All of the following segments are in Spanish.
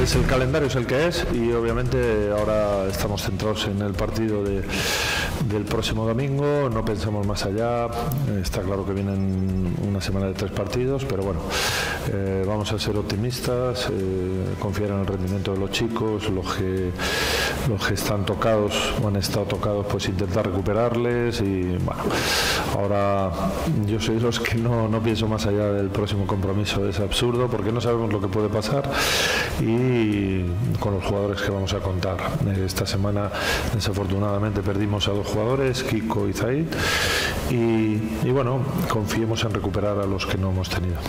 el calendario es el que es y obviamente ahora estamos centrados en el partido del próximo domingo, no pensamos más allá. Está claro que vienen una semana de 3 partidos, pero bueno, vamos a ser optimistas, confiar en el rendimiento de los chicos, los que están tocados o han estado tocados, pues intentar recuperarles. Y bueno, ahora yo soy de los que no pienso más allá del próximo compromiso, es absurdo porque no sabemos lo que puede pasar y con los jugadores que vamos a contar. Esta semana desafortunadamente perdimos a 2 jugadores, Kiko y Zaid, y bueno, confiemos en recuperar a los que no hemos tenido.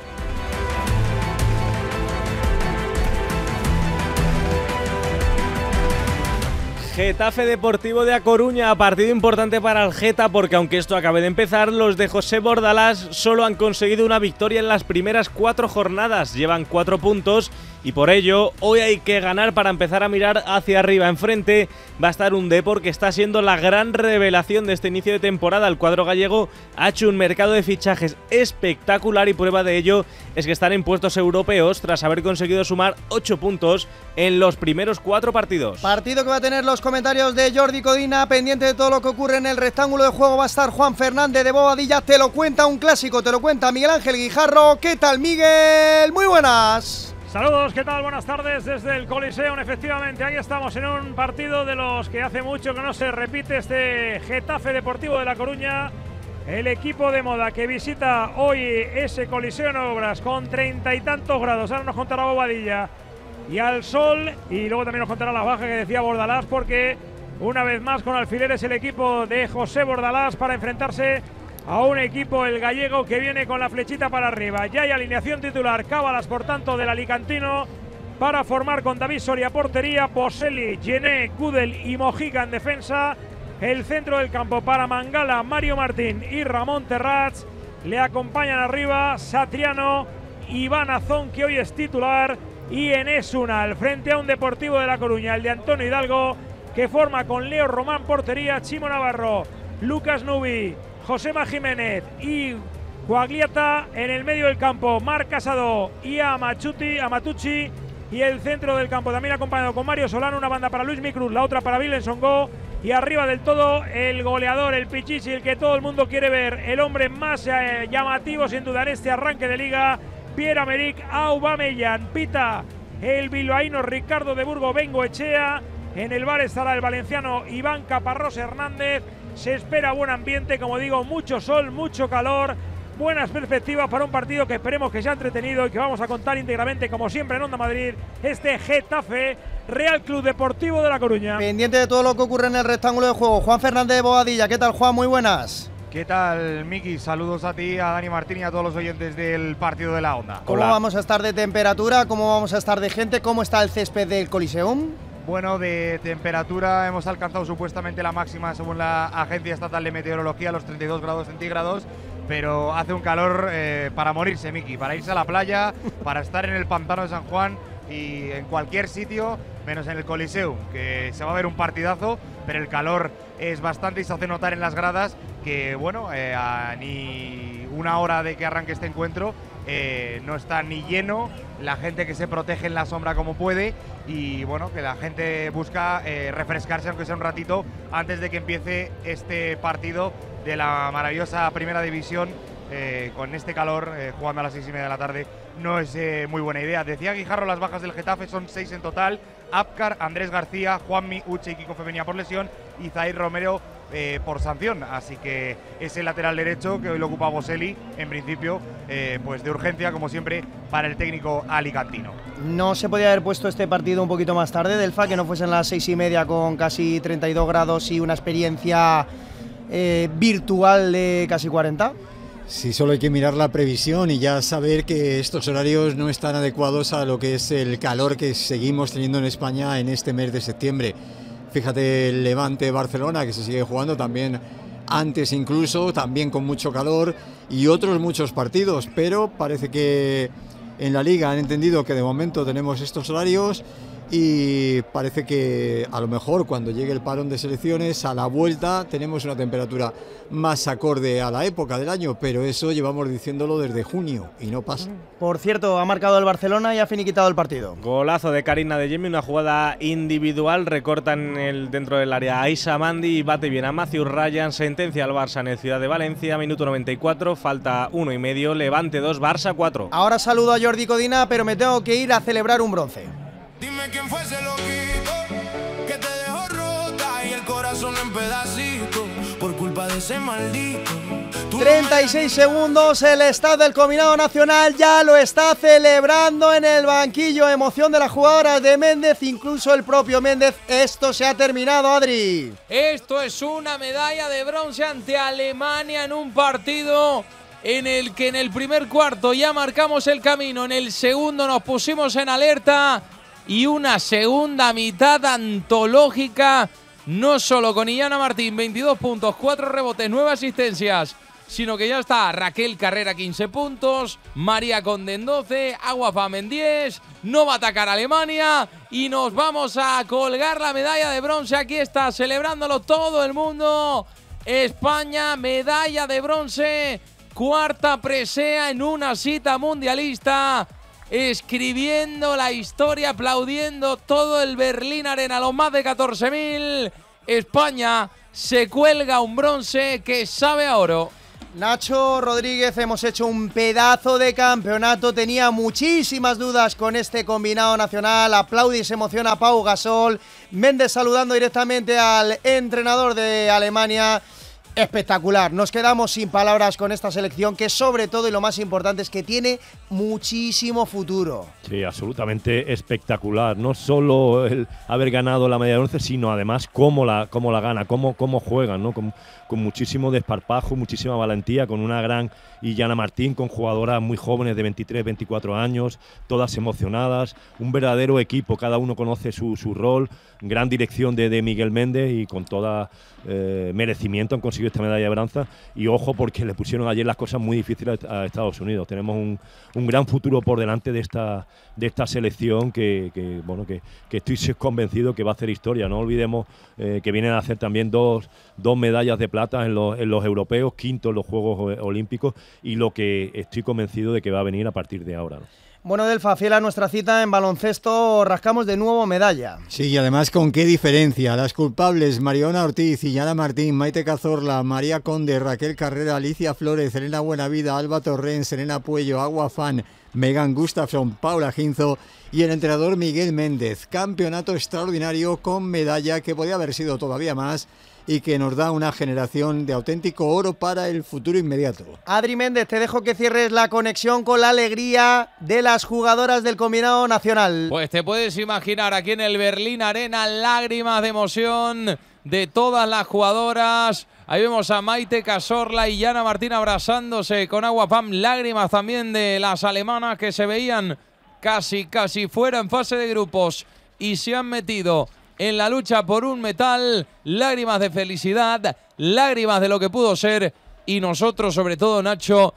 Getafe Deportivo de A Coruña, partido importante para el Geta porque aunque esto acabe de empezar, los de José Bordalás solo han conseguido una victoria en las primeras 4 jornadas, llevan 4 puntos y por ello hoy hay que ganar para empezar a mirar hacia arriba. Enfrente va a estar un Depor que está siendo la gran revelación de este inicio de temporada. El cuadro gallego ha hecho un mercado de fichajes espectacular y prueba de ello es que están en puestos europeos tras haber conseguido sumar 8 puntos en los primeros 4 partidos. Partido que va a tener los comentarios de Jordi Codina, pendiente de todo lo que ocurre en el rectángulo de juego va a estar Juan Fernández de Bobadilla, te lo cuenta un clásico, te lo cuenta Miguel Ángel Guijarro. ¿Qué tal, Miguel? Muy buenas. Saludos, ¿qué tal? Buenas tardes desde el Coliseum. Efectivamente, ahí estamos en un partido de los que hace mucho que no se repite, este Getafe Deportivo de La Coruña. El equipo de moda que visita hoy ese Coliseo en Obras con 30 y tantos grados. Ahora nos contará Bobadilla. Y al sol, y luego también nos contará la baja que decía Bordalás, porque una vez más con alfileres el equipo de José Bordalás para enfrentarse a un equipo, el gallego, que viene con la flechita para arriba. Ya hay alineación titular, cábalas por tanto del alicantino para formar con David Soria portería, Boselli, Gené, Gudel y Mojica en defensa. El centro del campo para Mangala, Mario Martín y Ramón Terrats. Le acompañan arriba Satriano, Iván Azón, que hoy es titular, y Enes Unal, frente a un Deportivo de La Coruña, el de Antonio Hidalgo, que forma con Leo Román portería, Chimo Navarro, Lucas Nubi, Josema Jiménez y Guagliata en el medio del campo, Marc Casado y Amatucci, y el centro del campo también acompañado con Mario Solano, una banda para Luis Micruz, la otra para Vilen Songo, y arriba del todo el goleador, el Pichichi, el que todo el mundo quiere ver, el hombre más llamativo sin duda en este arranque de liga, Pierre-Emerick Aubameyang. Pita el bilbaíno Ricardo de Burgo Bengoechea. En el bar estará el valenciano Iván Caparrós Hernández. Se espera buen ambiente, como digo, mucho sol, mucho calor, buenas perspectivas para un partido que esperemos que sea entretenido y que vamos a contar íntegramente, como siempre en Onda Madrid, este Getafe Real Club Deportivo de La Coruña. Pendiente de todo lo que ocurre en el rectángulo de juego, Juan Fernández de Bobadilla. ¿Qué tal, Juan? Muy buenas. ¿Qué tal, Miki? Saludos a ti, a Dani Martín y a todos los oyentes del partido de la Onda. ¿Cómo vamos a estar de temperatura? ¿Cómo vamos a estar de gente? ¿Cómo está el césped del Coliseum? Bueno, de temperatura hemos alcanzado supuestamente la máxima según la Agencia Estatal de Meteorología, los 32 grados centígrados, pero hace un calor para morirse, Miki, para irse a la playa, para estar en el pantano de San Juan y en cualquier sitio, menos en el Coliseum, que se va a ver un partidazo, pero el calor es bastante y se hace notar en las gradas que, bueno, a ni una hora de que arranque este encuentro no está ni lleno, la gente que se protege en la sombra como puede y, bueno, que la gente busca refrescarse aunque sea un ratito antes de que empiece este partido de la maravillosa Primera División. Con este calor, jugando a las 6:30 de la tarde, no es muy buena idea. Decía Guijarro, las bajas del Getafe son 6 en total: Apcar, Andrés García, Juanmi, Uche y Kiko Femenía por lesión y Zaid Romero por sanción. Así que ese lateral derecho que hoy lo ocupa Boselli, en principio, pues de urgencia, como siempre, para el técnico alicantino. No se podía haber puesto este partido un poquito más tarde, Delfa, que no fuesen las 6:30 con casi 32 grados y una experiencia virtual de casi 40. Sí, solo hay que mirar la previsión y ya saber que estos horarios no están adecuados a lo que es el calor que seguimos teniendo en España en este mes de septiembre. Fíjate el Levante-Barcelona, que se sigue jugando también antes incluso, también con mucho calor, y otros muchos partidos, pero parece que en la Liga han entendido que de momento tenemos estos horarios. y parece que a lo mejor cuando llegue el parón de selecciones, a la vuelta tenemos una temperatura más acorde a la época del año, pero eso llevamos diciéndolo desde junio y no pasa. Por cierto, ha marcado el Barcelona y ha finiquitado el partido. Golazo de Karina de Jemi, una jugada individual, recortan dentro del área a Isa Mandi y bate bien a Matthew Ryan, sentencia al Barça en el Ciudad de Valencia, minuto 94, falta 1,5, Levante 2, Barça 4. Ahora saludo a Jordi Codina, pero me tengo que ir a celebrar un bronce. Dime quién fue ese loquito que te dejó rota y el corazón en pedacitos por culpa de ese maldito. 36 segundos, el staff del combinado nacional ya lo está celebrando en el banquillo. Emoción de las jugadoras de Méndez, incluso el propio Méndez. Esto se ha terminado, Adri. Esto es una medalla de bronce ante Alemania en un partido en el que en el primer cuarto ya marcamos el camino, en el segundo nos pusimos en alerta y una segunda mitad antológica, no solo con Illana Martín, 22 puntos, 4 rebotes, 9 asistencias, sino que ya está Raquel Carrera 15 puntos, María Conde en 12, Agua Fam en 10, no va a atacar Alemania y nos vamos a colgar la medalla de bronce. Aquí está celebrándolo todo el mundo. España, medalla de bronce, cuarta presea en una cita mundialista, escribiendo la historia, aplaudiendo todo el Berlín Arena, los más de 14.000. España se cuelga un bronce que sabe a oro. Nacho Rodríguez, hemos hecho un pedazo de campeonato, tenía muchísimas dudas con este combinado nacional, aplaude y se emociona a Pau Gasol, Méndez saludando directamente al entrenador de Alemania. Espectacular, nos quedamos sin palabras con esta selección que sobre todo y lo más importante es que tiene muchísimo futuro. Sí, absolutamente espectacular, no solo el haber ganado la medalla de bronce, sino además cómo la gana, cómo juegan, ¿no? Con muchísimo desparpajo, muchísima valentía, con una gran Illana Martín, con jugadoras muy jóvenes de 23, 24 años, todas emocionadas, un verdadero equipo, cada uno conoce su rol, gran dirección de Miguel Méndez y con toda merecimiento han conseguido esta medalla de bronce. Y ojo, porque le pusieron ayer las cosas muy difíciles a Estados Unidos. Tenemos un gran futuro por delante de esta selección que estoy convencido que va a hacer historia. No olvidemos que vienen a hacer también dos medallas de plata en los europeos, quinto en los Juegos Olímpicos, y lo que estoy convencido de que va a venir a partir de ahora, ¿no? Bueno, Delfa, fiel a nuestra cita en baloncesto, rascamos de nuevo medalla. Sí, y además con qué diferencia. Las culpables, Mariona Ortiz, Illana Martín, Maite Cazorla, María Conde, Raquel Carrera, Alicia Flores, Elena Buenavida, Alba Torrén, Serena Puello, Agua Fan, Megan Gustafson, Paula Ginzo y el entrenador Miguel Méndez. Campeonato extraordinario con medalla que podía haber sido todavía más y que nos da una generación de auténtico oro para el futuro inmediato. Adri Méndez, te dejo que cierres la conexión con la alegría de las jugadoras del combinado nacional. Pues te puedes imaginar aquí en el Berlín Arena, lágrimas de emoción de todas las jugadoras. Ahí vemos a Maite Cazorla y Illana Martín abrazándose con Agua Pam, lágrimas también de las alemanas que se veían casi fuera en fase de grupos y se han metido en la lucha por un metal, lágrimas de felicidad, lágrimas de lo que pudo ser y nosotros sobre todo, Nacho,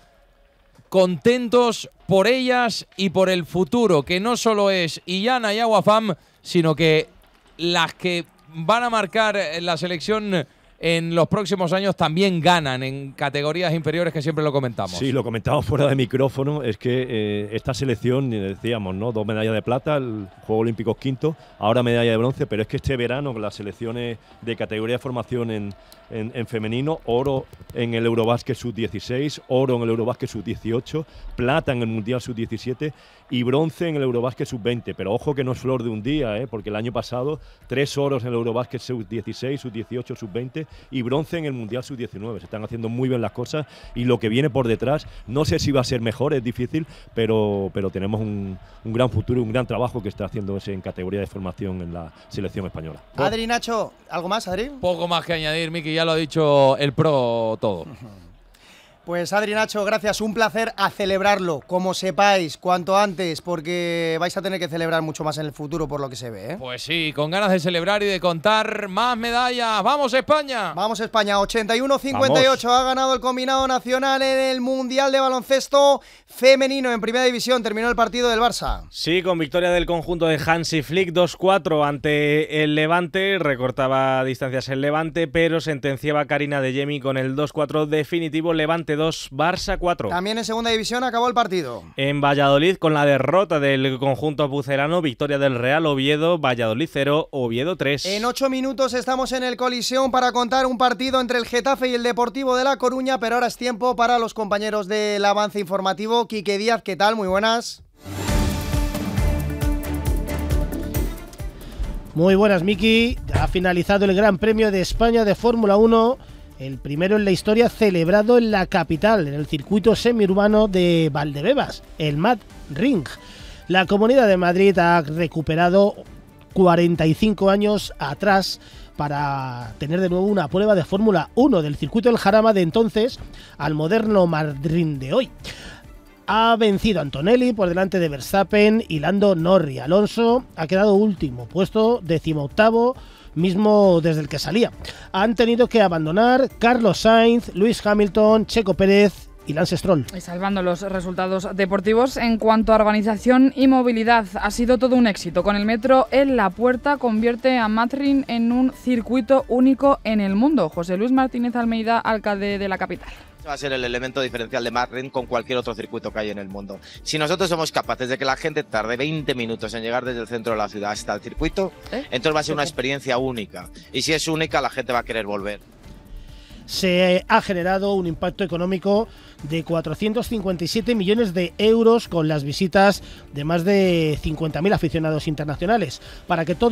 contentos por ellas y por el futuro, que no solo es Illana y Agua Fam, sino que las que van a marcar la selección en los próximos años también ganan en categorías inferiores, que siempre lo comentamos. Sí, lo comentamos fuera de micrófono, es que esta selección, decíamos, ¿no? 2 medallas de plata, el Juego Olímpico quinto, ahora medalla de bronce, pero es que este verano las selecciones de categoría de formación en femenino, oro en el Eurobásquet Sub-16, oro en el Eurobásquet Sub-18, plata en el Mundial Sub-17 y bronce en el Eurobásquet Sub-20, pero ojo que no es flor de un día, porque el año pasado 3 oros en el Eurobásquet Sub-16, Sub-18, Sub-20 y bronce en el Mundial Sub-19. Se están haciendo muy bien las cosas y lo que viene por detrás, no sé si va a ser mejor, es difícil, pero tenemos un gran futuro y un gran trabajo que está haciéndose en categoría de formación en la selección española. Adri, Nacho, ¿algo más, Adri? Poco más que añadir, Miki, ya lo ha dicho el pro todo. Pues Adri, Nacho, gracias, un placer, a celebrarlo, como sepáis, cuanto antes, porque vais a tener que celebrar mucho más en el futuro por lo que se ve, ¿eh? Pues sí, con ganas de celebrar y de contar más medallas. ¡Vamos España! Vamos España, 81-58, ha ganado el combinado nacional en el Mundial de Baloncesto Femenino en Primera División, terminó el partido del Barça. Sí, con victoria del conjunto de Hansi Flick 2-4 ante el Levante, recortaba distancias el Levante, pero sentenciaba Karina de Jemi con el 2-4 definitivo, Levante 2, Barça 4. También en Segunda División acabó el partido. En Valladolid, con la derrota del conjunto pucelano, victoria del Real Oviedo, Valladolid 0, Oviedo 3. En 8 minutos estamos en el Coliseum para contar un partido entre el Getafe y el Deportivo de La Coruña, pero ahora es tiempo para los compañeros del avance informativo. Quique Díaz, ¿qué tal? Muy buenas. Muy buenas, Miki. Ha finalizado el Gran Premio de España de Fórmula 1, el primero en la historia celebrado en la capital, en el circuito semiurbano de Valdebebas, el Mad Ring. La Comunidad de Madrid ha recuperado 45 años atrás para tener de nuevo una prueba de Fórmula 1 del circuito del Jarama de entonces al moderno Mad Ring de hoy. Ha vencido a Antonelli por delante de Verstappen y Lando Norris. Alonso ha quedado último, puesto 18º, mismo desde el que salía. Han tenido que abandonar Carlos Sainz, Lewis Hamilton, Checo Pérez y Lance Stroll. Y salvando los resultados deportivos, en cuanto a organización y movilidad, ha sido todo un éxito. Con el metro en la puerta, convierte a Madrid en un circuito único en el mundo. José Luis Martínez Almeida, alcalde de la capital. Va a ser el elemento diferencial de Madrid con cualquier otro circuito que hay en el mundo. Si nosotros somos capaces de que la gente tarde 20 minutos en llegar desde el centro de la ciudad hasta el circuito, entonces va a ser una experiencia única. Y si es única, la gente va a querer volver. Se ha generado un impacto económico de 457 millones de euros con las visitas de más de 50.000 aficionados internacionales. Para que todo